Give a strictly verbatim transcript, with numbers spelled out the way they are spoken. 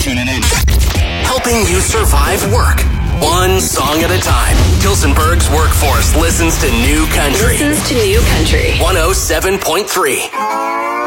tuning in. Helping you survive work, one song at a time. Tilsonburg's workforce listens to New Country. Listens to New Country. one oh seven point three.